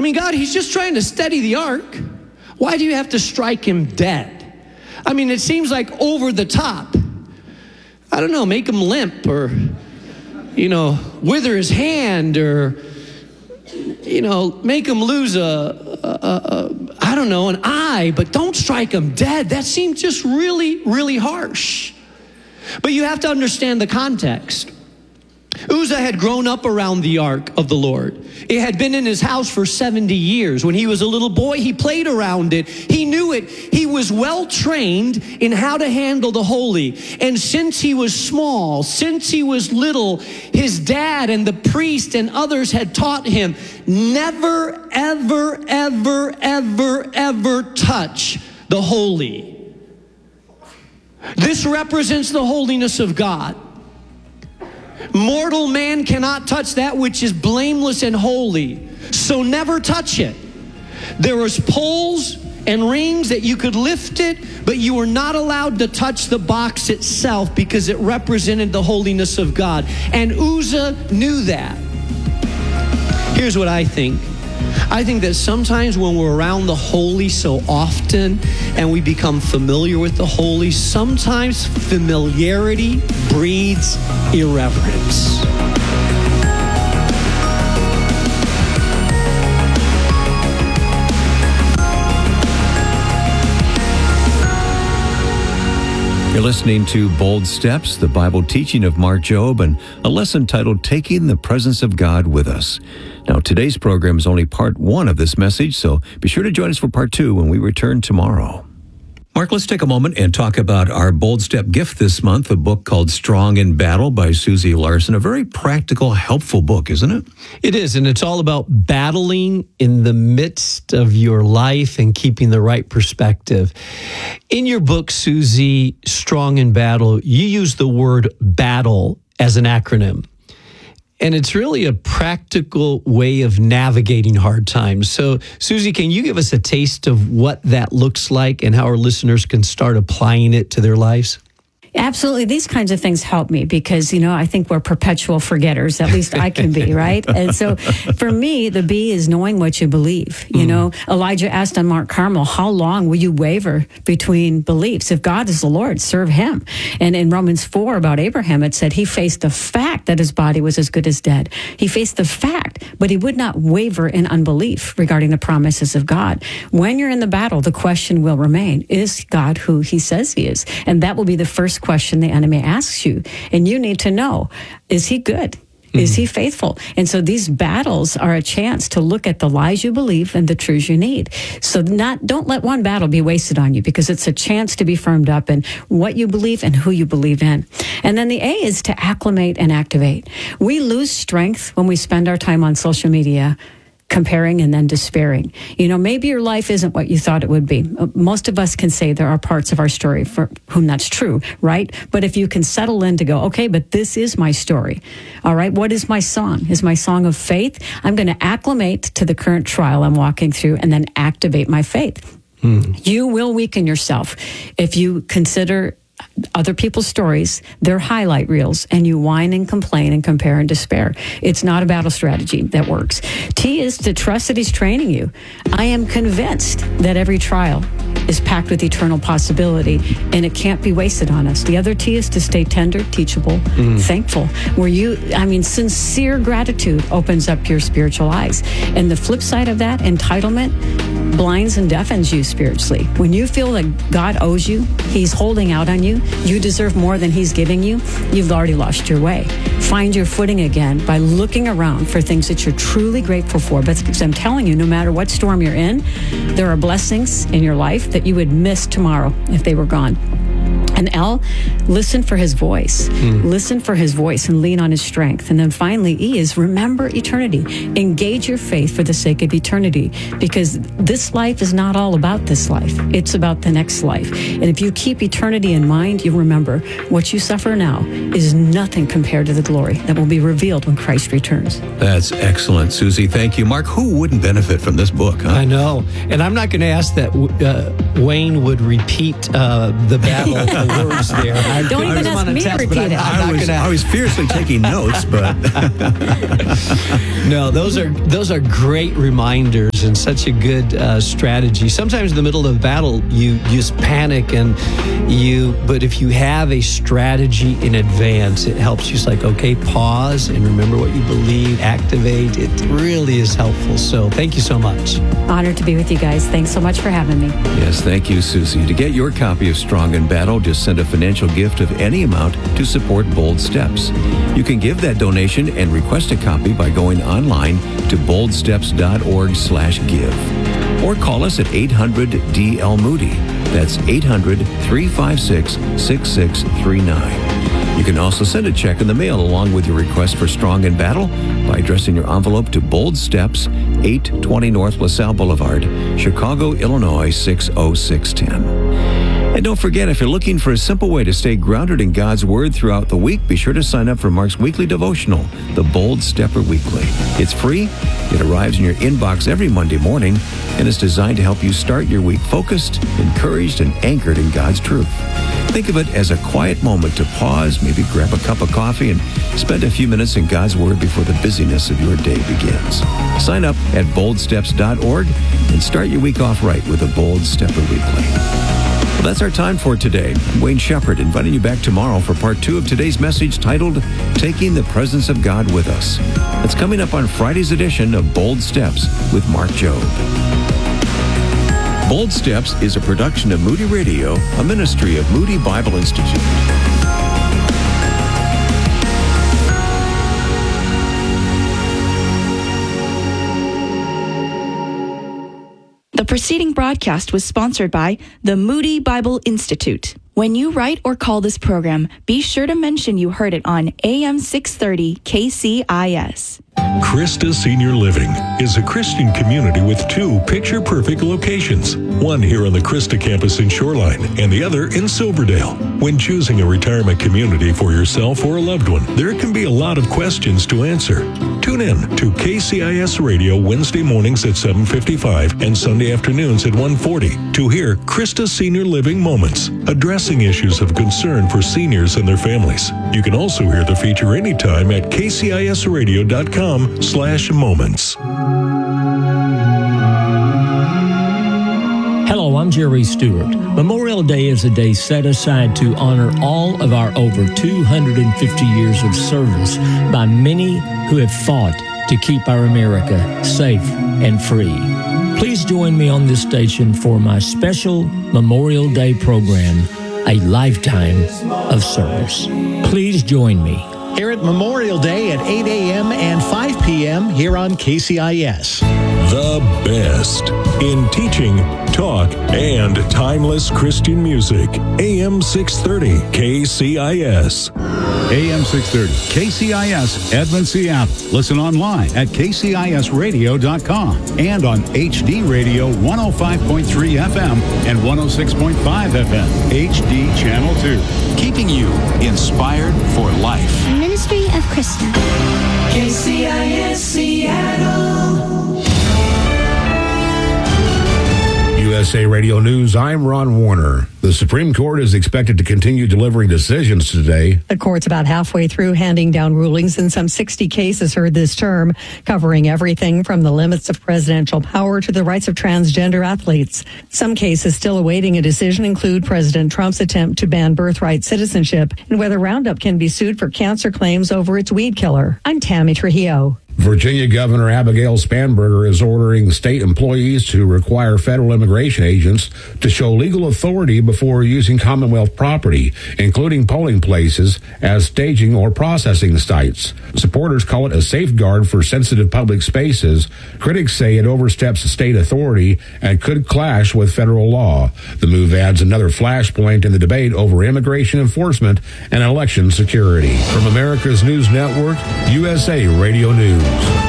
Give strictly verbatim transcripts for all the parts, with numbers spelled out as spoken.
I mean, God, he's just trying to steady the ark. Why do you have to strike him dead? I mean, it seems like over the top. I don't know, make him limp or, you know, wither his hand or, you know, make him lose a, a, a, a, I don't know, an eye, but don't strike him dead. That seems just really, really harsh. But you have to understand the context. Uzzah had grown up around the ark of the Lord. It had been in his house for seventy years. When he was a little boy, he played around it. He knew it. He was well trained in how to handle the holy. And since he was small, since he was little, his dad and the priest and others had taught him, never, ever, ever, ever, ever touch the holy. This represents the holiness of God. Mortal man cannot touch that which is blameless and holy. So never touch it. There was poles and rings that you could lift it, but you were not allowed to touch the box itself because it represented the holiness of God. And Uzzah knew that. Here's what I think. I think that sometimes when we're around the holy so often and we become familiar with the holy, sometimes familiarity breeds irreverence. You're listening to Bold Steps, the Bible teaching of Mark Jobe, and a lesson titled Taking the Presence of God with Us. Now, today's program is only part one of this message, so be sure to join us for part two when we return tomorrow. Mark, let's take a moment and talk about our Bold Step gift this month, a book called Strong in Battle by Susie Larson. A very practical, helpful book, isn't it? It is, and it's all about battling in the midst of your life and keeping the right perspective. In your book, Susie, Strong in Battle, you use the word battle as an acronym. And it's really a practical way of navigating hard times. So, Susie, can you give us a taste of what that looks like and how our listeners can start applying it to their lives? Absolutely. These kinds of things help me because, you know, I think we're perpetual forgetters. At least I can be, right? And so for me, the B is knowing what you believe. You mm. know, Elijah asked on Mount Carmel, how long will you waver between beliefs? If God is the Lord, serve him. And in Romans four about Abraham, it said he faced the fact that his body was as good as dead. He faced the fact, but he would not waver in unbelief regarding the promises of God. When you're in the battle, the question will remain, is God who he says he is? And that will be the first question the enemy asks you. And you need to know, is he good? Is he faithful? And so these battles are a chance to look at the lies you believe and the truths you need. So not don't let one battle be wasted on you because it's a chance to be firmed up in what you believe and who you believe in. And then the A is to acclimate and activate. We lose strength when we spend our time on social media comparing and then despairing. You know, maybe your life isn't what you thought it would be. Most of us can say there are parts of our story for whom that's true, right? But if you can settle in to go, okay, but this is my story. All right, what is my song? Is my song of faith? I'm going to acclimate to the current trial I'm walking through and then activate my faith. Hmm. You will weaken yourself if you consider other people's stories, their highlight reels, and you whine and complain and compare and despair. It's not a battle strategy that works. T is to trust that he's training you. I am convinced that every trial is packed with eternal possibility, and it can't be wasted on us. The other T is to stay tender, teachable, mm. thankful. Where you, I mean, sincere gratitude opens up your spiritual eyes. And the flip side of that, entitlement, blinds and deafens you spiritually. When you feel that God owes you, he's holding out on you, you deserve more than he's giving you, you've already lost your way. Find your footing again by looking around for things that you're truly grateful for. But I'm telling you, no matter what storm you're in, there are blessings in your life that you would miss tomorrow if they were gone. And L, listen for his voice. Mm. Listen for his voice and lean on his strength. And then finally, E is remember eternity. Engage your faith for the sake of eternity, because this life is not all about this life. It's about the next life. And if you keep eternity in mind, you remember what you suffer now is nothing compared to the glory that will be revealed when Christ returns. That's excellent, Susie. Thank you. Mark, who wouldn't benefit from this book? Huh? I know. And I'm not going to ask that uh, Wayne would repeat uh, the battle words there. I Don't even ask me to repeat it. I, I, was, I was fiercely taking notes, but no, those are those are great reminders message and such a good uh, strategy. Sometimes in the middle of the battle, you just panic and you, but if you have a strategy in advance, it helps you. It's like, okay, pause and remember what you believe, activate. It really is helpful. So thank you so much. Honored to be with you guys. Thanks so much for having me. Yes, thank you, Susie. To get your copy of Strong in Battle, just send a financial gift of any amount to support Bold Steps. You can give that donation and request a copy by going online to boldsteps.org slash give. Or call us at eight hundred D L Moody. That's eight hundred, three five six, six six three nine. You can also send a check in the mail along with your request for Strong in Battle by addressing your envelope to Bold Steps, eight twenty North LaSalle Boulevard, Chicago, Illinois, six oh six one oh. And don't forget, if you're looking for a simple way to stay grounded in God's Word throughout the week, be sure to sign up for Mark's weekly devotional, the Bold Stepper Weekly. It's free, it arrives in your inbox every Monday morning, and it's designed to help you start your week focused, encouraged, and anchored in God's truth. Think of it as a quiet moment to pause, maybe grab a cup of coffee, and spend a few minutes in God's Word before the busyness of your day begins. Sign up at bold steps dot org and start your week off right with a Bold Stepper Weekly. Well, that's our time for today. I'm Wayne Shepherd, inviting you back tomorrow for part two of today's message titled, Taking the Presence of God with Us. It's coming up on Friday's edition of Bold Steps with Mark Jobe. Bold Steps is a production of Moody Radio, a ministry of Moody Bible Institute. The preceding broadcast was sponsored by the Moody Bible Institute. When you write or call this program, be sure to mention you heard it on A M six thirty K C I S. Christa Senior Living is a Christian community with two picture-perfect locations, one here on the Christa campus in Shoreline and the other in Silverdale. When choosing a retirement community for yourself or a loved one, there can be a lot of questions to answer. Tune in to K C I S Radio Wednesday mornings at seven fifty-five and Sunday afternoons at one forty to hear Christa Senior Living Moments, addressing issues of concern for seniors and their families. You can also hear the feature anytime at k c i s radio dot com slash moments. Hello, I'm Jerry Stewart. Memorial Day is a day set aside to honor all of our over two hundred fifty years of service by many who have fought to keep our America safe and free. Please join me on this station for my special Memorial Day program, A Lifetime of Service. Please join me. Here at Memorial Day at eight a.m. and five p.m. here on K C I S. The best in teaching, talk, and timeless Christian music. A M six thirty K C I S. A M six thirty K C I S, Edmond, Seattle. Listen online at k c i s radio dot com and on H D Radio one oh five point three F M and one oh six point five F M, H D Channel two. Keeping you inspired for life. Ministry of Christa. K C I S Seattle. U S A Radio News, I'm Ron Warner. The Supreme Court is expected to continue delivering decisions today. The court's about halfway through handing down rulings in some sixty cases heard this term, covering everything from the limits of presidential power to the rights of transgender athletes. Some cases still awaiting a decision include President Trump's attempt to ban birthright citizenship and whether Roundup can be sued for cancer claims over its weed killer. I'm Tammy Trujillo. Virginia Governor Abigail Spanberger is ordering state employees to require federal immigration agents to show legal authority before using Commonwealth property, including polling places, as staging or processing sites. Supporters call it a safeguard for sensitive public spaces. Critics say it oversteps state authority and could clash with federal law. The move adds another flashpoint in the debate over immigration enforcement and election security. From America's News Network, U S A Radio News.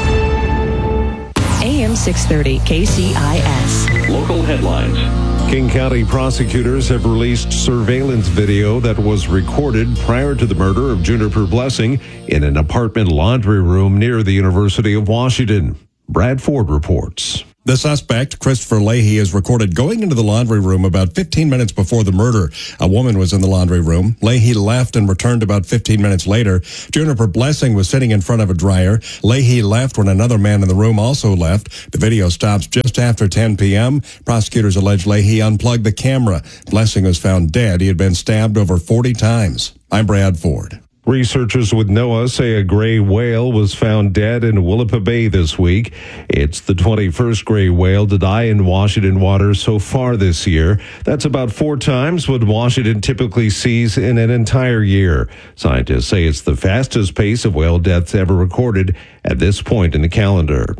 A M six thirty K C I S. Local headlines. King County prosecutors have released surveillance video that was recorded prior to the murder of Juniper Blessing in an apartment laundry room near the University of Washington. Brad Ford reports. The suspect, Christopher Leahy, is recorded going into the laundry room about fifteen minutes before the murder. A woman was in the laundry room. Leahy left and returned about fifteen minutes later. Juniper Blessing was sitting in front of a dryer. Leahy left when another man in the room also left. The video stops just after ten p.m. Prosecutors allege Leahy unplugged the camera. Blessing was found dead. He had been stabbed over forty times. I'm Brad Ford. Researchers with NOAA say a gray whale was found dead in Willapa Bay this week. It's the twenty-first gray whale to die in Washington waters so far this year. That's about four times what Washington typically sees in an entire year. Scientists say it's the fastest pace of whale deaths ever recorded at this point in the calendar.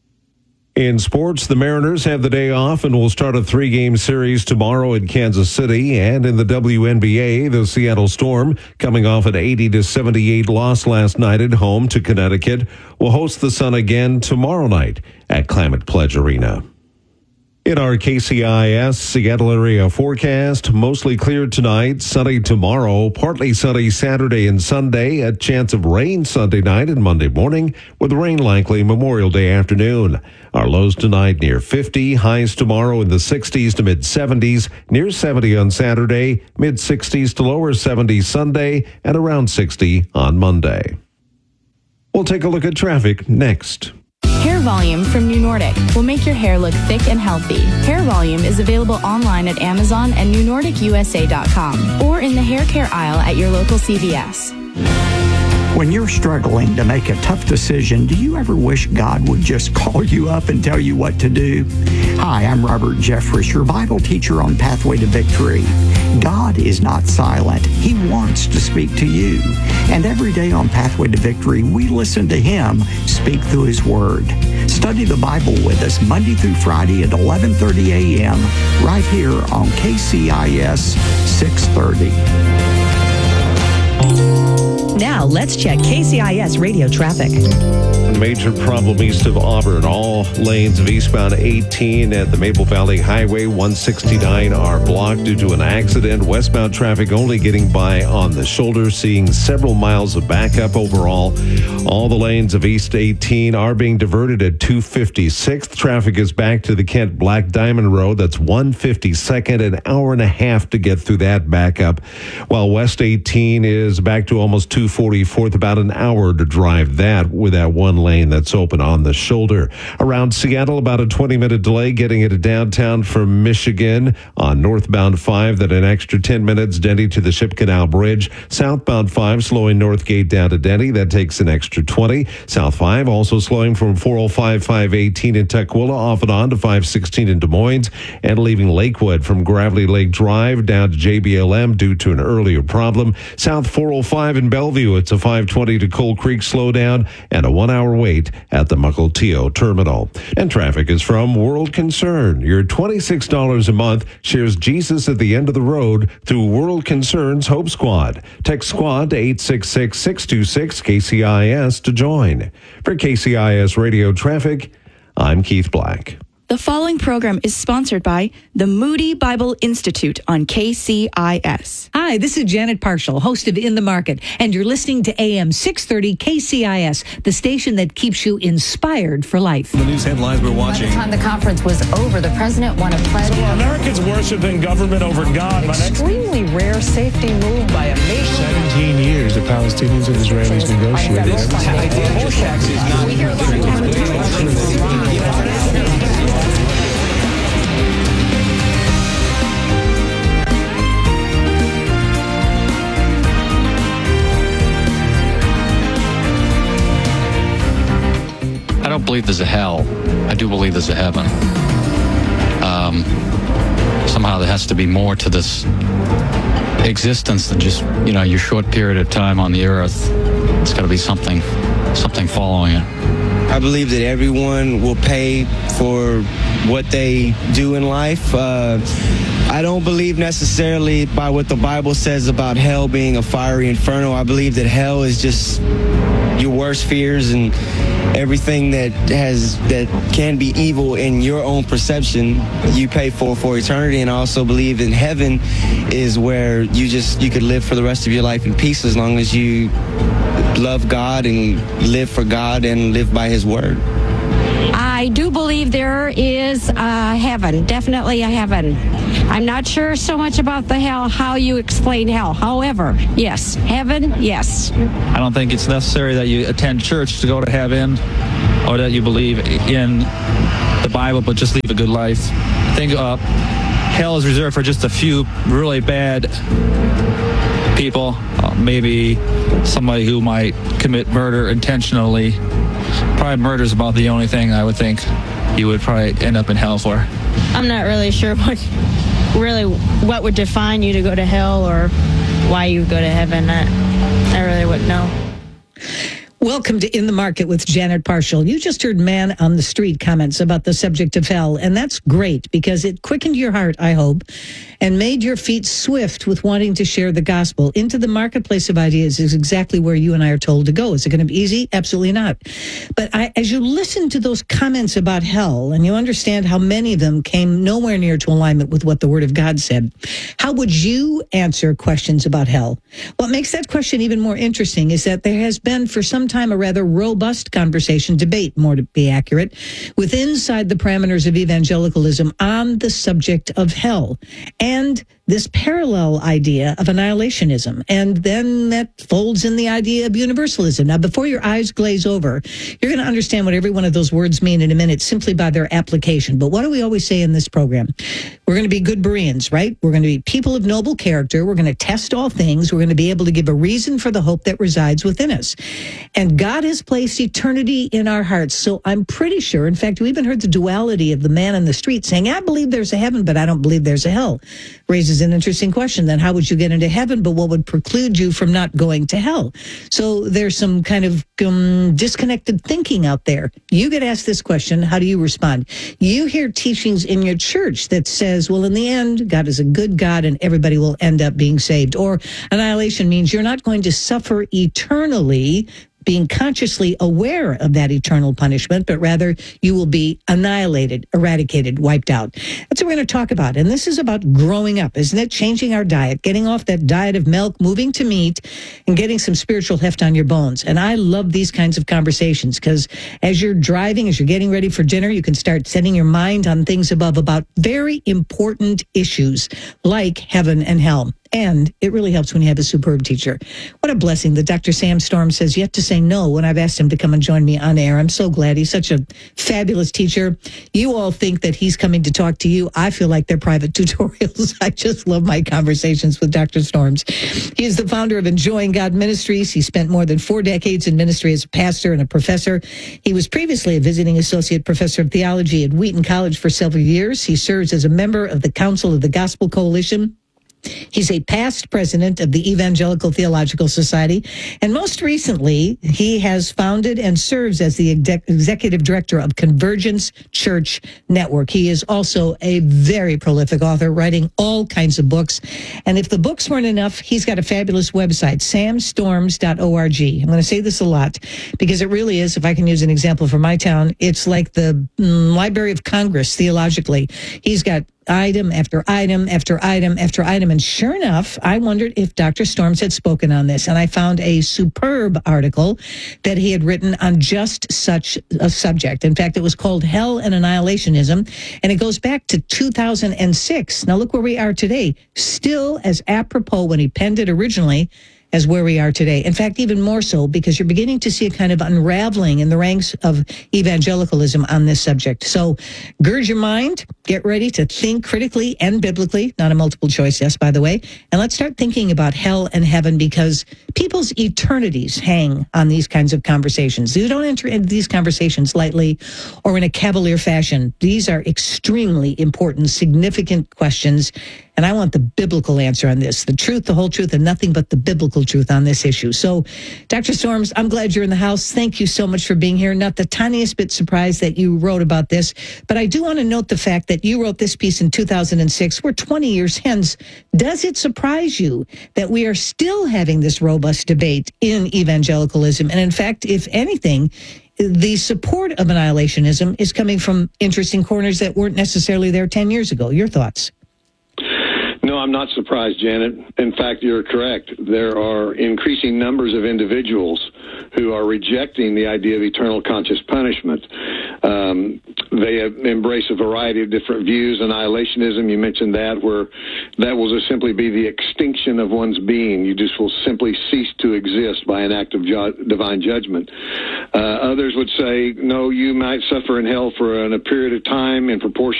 In sports, the Mariners have the day off and will start a three-game series tomorrow in Kansas City. And in the W N B A, the Seattle Storm, coming off an eighty to seventy-eight loss last night at home to Connecticut, will host the Sun again tomorrow night at Klamath Pledge Arena. In our K C I S Seattle area forecast, mostly clear tonight, sunny tomorrow, partly sunny Saturday and Sunday, a chance of rain Sunday night and Monday morning, with rain likely Memorial Day afternoon. Our lows tonight near fifty, highs tomorrow in the sixties to mid-seventies, near seventy on Saturday, mid-sixties to lower seventies Sunday, and around sixty on Monday. We'll take a look at traffic next. Hair Volume from New Nordic will make your hair look thick and healthy. Hair Volume is available online at Amazon and new nordic u s a dot com or in the hair care aisle at your local C V S. When you're struggling to make a tough decision, do you ever wish God would just call you up and tell you what to do? Hi, I'm Robert Jeffress, your Bible teacher on Pathway to Victory. God is not silent. He wants to speak to you. And every day on Pathway to Victory, we listen to Him speak through His Word. Study the Bible with us Monday through Friday at eleven thirty a.m. right here on K C I S six thirty. Now, let's check K C I S radio traffic. Major problem east of Auburn. All lanes of eastbound eighteen at the Maple Valley Highway one sixty-nine are blocked due to an accident. Westbound traffic only getting by on the shoulder, seeing several miles of backup overall. All the lanes of East eighteen are being diverted at two fifty-sixth. Traffic is back to the Kent Black Diamond Road. That's one fifty-second, an hour and a half to get through that backup. While West eighteen is back to almost two forty-fourth, about an hour to drive that with that one lane that's open on the shoulder. Around Seattle, about a twenty-minute delay getting into downtown from Michigan on northbound five, then an extra ten minutes Denny to the Ship Canal Bridge. Southbound five slowing Northgate down to Denny. That takes an extra twenty. South five also slowing from four oh five, five eighteen in Tukwila off and on to five sixteen in Des Moines, and leaving Lakewood from Gravely Lake Drive down to J B L M due to an earlier problem. South four oh five in Bellevue, it's a five twenty to Coal Creek slowdown and a one-hour wait at the Mukilteo Terminal. And traffic is from World Concern. Your twenty-six dollars a month shares Jesus at the end of the road through World Concern's Hope Squad. Text SQUAD to eight six six, six two six, K C I S to join. For K C I S Radio Traffic, I'm Keith Black. The following program is sponsored by the Moody Bible Institute on K C I S. Hi, this is Janet Parshall, host of In the Market, and you're listening to A M six thirty K C I S, the station that keeps you inspired for life. The news headlines we're watching. By the time the conference was over, the president won a pledge. So Americans worshiping government over God. Extremely rare safety move by a nation. seventeen years the Palestinians and Israelis negotiated. I don't believe there's a hell. I do believe there's a heaven. Um, somehow there has to be more to this existence than just, you know, your short period of time on the earth. It's got to be something, something following it. I believe that everyone will pay for what they do in life. Uh, I don't believe necessarily by what the Bible says about hell being a fiery inferno. I believe that hell is just your worst fears and everything that has that can be evil in your own perception, you pay for for eternity. And I also believe in heaven is where you just you could live for the rest of your life in peace as long as you love God and live for God and live by His word. I I do believe there is a heaven, definitely a heaven. I'm not sure so much about the hell, how you explain hell. However, yes, heaven, yes. I don't think it's necessary that you attend church to go to heaven or that you believe in the Bible, but just live a good life. I think uh, hell is reserved for just a few really bad people, uh, maybe somebody who might commit murder intentionally. Probably murder is about the only thing I would think you would probably end up in hell for. I'm not really sure what really what would define you to go to hell or why you would go to heaven. I, I really wouldn't know. Welcome to In the Market with Janet Parshall. You just heard Man on the Street comments about the subject of hell, and that's great because it quickened your heart, I hope, and made your feet swift with wanting to share the gospel. Into the marketplace of ideas is exactly where you and I are told to go. Is it going to be easy? Absolutely not. But I, as you listen to those comments about hell, and you understand how many of them came nowhere near to alignment with what the Word of God said, how would you answer questions about hell? What makes that question even more interesting is that there has been for some time a rather robust conversation, debate, more to be accurate, with inside the parameters of evangelicalism on the subject of hell and this parallel idea of annihilationism. And then that folds in the idea of universalism. Now, before your eyes glaze over, you're going to understand what every one of those words mean in a minute simply by their application. But what do we always say in this program? We're going to be good Bereans, right? We're going to be people of noble character. We're going to test all things. We're going to be able to give a reason for the hope that resides within us. And God has placed eternity in our hearts. So I'm pretty sure, in fact, we even heard the duality of the man in the street saying, I believe there's a heaven, but I don't believe there's a hell. Raises an interesting question. Then how would you get into heaven, but what would preclude you from not going to hell? So there's some kind of um, disconnected thinking out there. You get asked this question, how do you respond? You hear teachings in your church that says, well, in the end, God is a good God and everybody will end up being saved. Or annihilation means you're not going to suffer eternally, being consciously aware of that eternal punishment, but rather you will be annihilated, eradicated, wiped out. That's what we're going to talk about. And this is about growing up, isn't it? Changing our diet, getting off that diet of milk, moving to meat, and getting some spiritual heft on your bones. And I love these kinds of conversations because as you're driving, as you're getting ready for dinner, you can start setting your mind on things above about very important issues like heaven and hell. And it really helps when you have a superb teacher. What a blessing that Doctor Sam Storm says yet to say no when I've asked him to come and join me on air. I'm so glad. He's such a fabulous teacher. You all think that he's coming to talk to you. I feel like they're private tutorials. I just love my conversations with Doctor Storms. He is the founder of Enjoying God Ministries. He spent more than four decades in ministry as a pastor and a professor. He was previously a visiting associate professor of theology at Wheaton College for several years. He serves as a member of the Council of the Gospel Coalition. He's a past president of the Evangelical Theological Society, and most recently, he has founded and serves as the exec- executive director of Convergence Church Network. He is also a very prolific author, writing all kinds of books. And if the books weren't enough, he's got a fabulous website, sam storms dot org. I'm going to say this a lot because it really is, if I can use an example from my town, it's like the mm, Library of Congress theologically. He's got item after item after item after item. And sure enough, I wondered if Doctor Storms had spoken on this. And I found a superb article that he had written on just such a subject. In fact, it was called Hell and Annihilationism. And it goes back to two thousand six. Now look where we are today. Still as apropos when he penned it originally as where we are today. In fact, even more so because you're beginning to see a kind of unraveling in the ranks of evangelicalism on this subject. So gird your mind, get ready to think critically and biblically, not a multiple choice yes, by the way, and let's start thinking about hell and heaven because people's eternities hang on these kinds of conversations. You don't enter into these conversations lightly or in a cavalier fashion. These are extremely important, significant questions. And I want the biblical answer on this, the truth, the whole truth, and nothing but the biblical truth on this issue. So, Doctor Storms, I'm glad you're in the house. Thank you so much for being here. Not the tiniest bit surprised that you wrote about this, but I do want to note the fact that you wrote this piece in two thousand six. We're twenty years hence. Does it surprise you that we are still having this robust debate in evangelicalism? And in fact, if anything, the support of annihilationism is coming from interesting corners that weren't necessarily there ten years ago. Your thoughts? No, I'm not surprised, Janet. In fact, you're correct. There are increasing numbers of individuals who are rejecting the idea of eternal conscious punishment. Um, they have embraced a variety of different views. Annihilationism, you mentioned that, where that will just simply be the extinction of one's being. You just will simply cease to exist by an act of ju- divine judgment. Uh, others would say, no, you might suffer in hell for an, a period of time in proportion